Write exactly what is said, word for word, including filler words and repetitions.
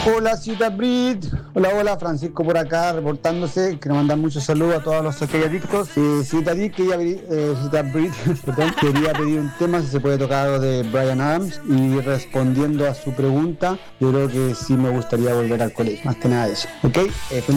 Hola, Cita Brit. Hola, hola, Francisco por acá reportándose. Quiero mandar muchos saludos a todos los adictos. Eh, Cita Brit, quería, eh, Cita Brit, perdón, quería pedir un tema, si se puede tocar algo de Bryan Adams. Y respondiendo a su pregunta, yo creo que sí me gustaría volver al colegio. Más que nada eso. ¿Ok? Eh,